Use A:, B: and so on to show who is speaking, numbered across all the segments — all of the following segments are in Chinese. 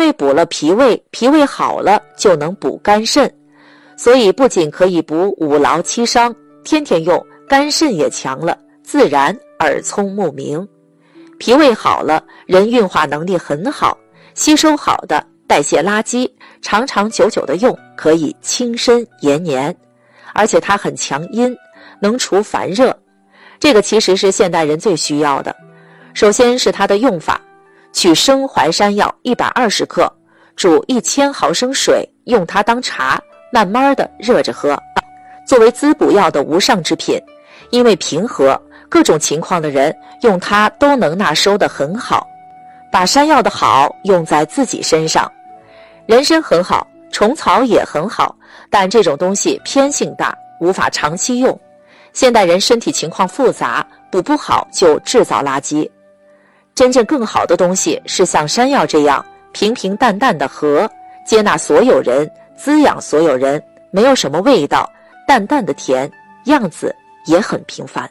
A: 为补了脾胃，脾胃好了就能补肝肾，所以不仅可以补五劳七伤，天天用，肝肾也强了，自然耳聪目明。脾胃好了，人运化能力很好，吸收好的，代谢垃圾，长长久久的用，可以轻身延年。而且它很强阴，能除烦热，这个其实是现代人最需要的。首先是它的用法，取生淮山药120克，煮1000毫升水，用它当茶，慢慢的热着喝，作为滋补药的无上之品。因为平和，各种情况的人用它都能纳收得很好。把山药的好用在自己身上，人参很好，虫草也很好，但这种东西偏性大，无法长期用。现代人身体情况复杂，补不好就制造垃圾。真正更好的东西是像山药这样平平淡淡的和，接纳所有人，滋养所有人，没有什么味道，淡淡的甜，样子也很平凡。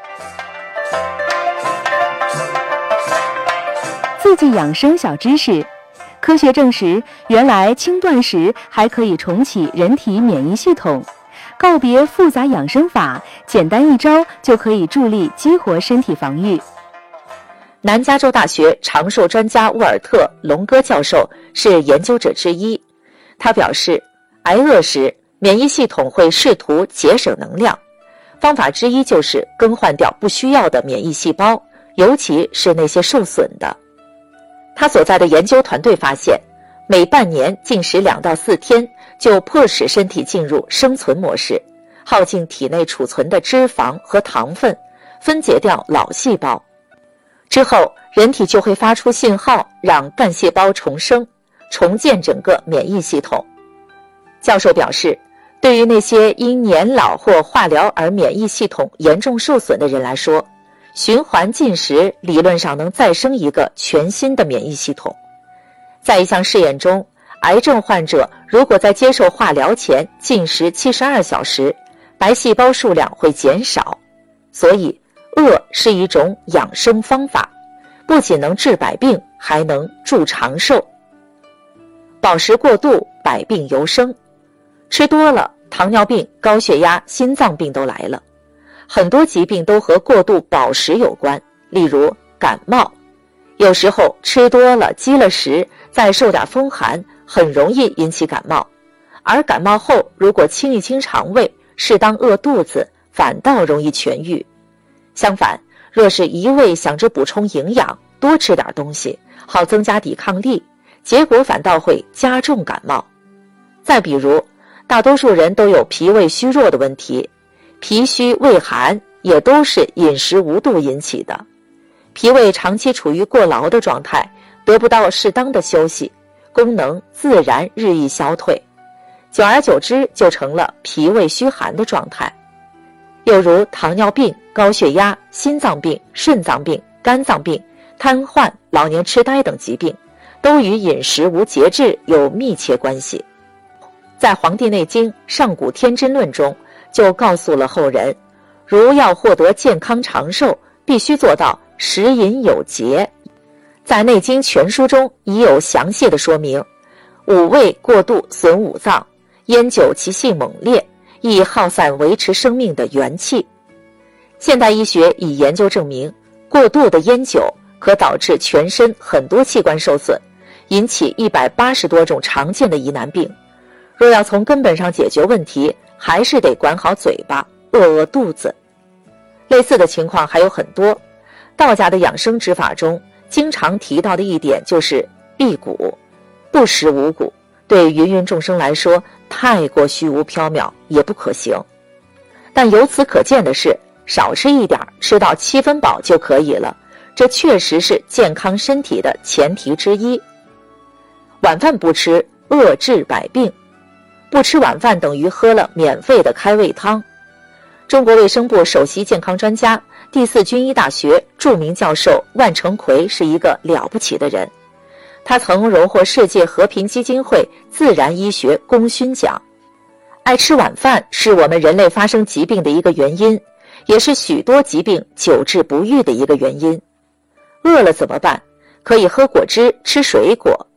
B: 自己养生小知识，科学证实，原来轻断食还可以重启人体免疫系统。告别复杂养生法，简单一招就可以助力激活身体防御。
A: 南加州大学长寿专家沃尔特·龙戈教授是研究者之一，他表示，挨饿时免疫系统会试图节省能量，方法之一就是更换掉不需要的免疫细胞，尤其是那些受损的。他所在的研究团队发现，每半年进食2到4天，就迫使身体进入生存模式，耗尽体内储存的脂肪和糖分，分解掉老细胞。之后，人体就会发出信号，让干细胞重生，重建整个免疫系统。教授表示，对于那些因年老或化疗而免疫系统严重受损的人来说，循环进食理论上能再生一个全新的免疫系统。在一项试验中，癌症患者如果在接受化疗前进食72小时，白细胞数量会减少。所以饿是一种养生方法，不仅能治百病，还能助长寿。饱食过度，百病由生。吃多了，糖尿病、高血压、心脏病都来了。很多疾病都和过度饱食有关，例如感冒。有时候吃多了积了食，再受点风寒，很容易引起感冒。而感冒后如果清一清肠胃，适当饿肚子，反倒容易痊愈。相反，若是一味想着补充营养，多吃点东西，好增加抵抗力，结果反倒会加重感冒。再比如，大多数人都有脾胃虚弱的问题，脾虚胃寒也都是饮食无度引起的。脾胃长期处于过劳的状态，得不到适当的休息，功能自然日益消退，久而久之就成了脾胃虚寒的状态。又如糖尿病、高血压、心脏病、肾脏病、肝脏病、瘫痪、老年痴呆等疾病，都与饮食无节制有密切关系。在《黄帝内经·上古天真论》中就告诉了后人，如要获得健康长寿，必须做到食饮有节。在《内经全书》中已有详细的说明，五味过度损五脏，烟酒其性猛烈，易耗散维持生命的元气。现代医学已研究证明，过度的烟酒可导致全身很多器官受损，引起180多种常见的疑难病。若要从根本上解决问题，还是得管好嘴巴，饿肚子。类似的情况还有很多。道家的养生之法中经常提到的一点就是辟谷，不食五谷，对芸芸众生来说太过虚无缥缈，也不可行。但由此可见的是，少吃一点，吃到7分饱就可以了，这确实是健康身体的前提之一。晚饭不吃，饿治百病。不吃晚饭等于喝了免费的开胃汤。中国卫生部首席健康专家、第4军医大学著名教授万成奎是一个了不起的人，他曾荣获世界和平基金会自然医学功勋奖。爱吃晚饭是我们人类发生疾病的一个原因，也是许多疾病久治不愈的一个原因。饿了怎么办？可以喝果汁、吃水果，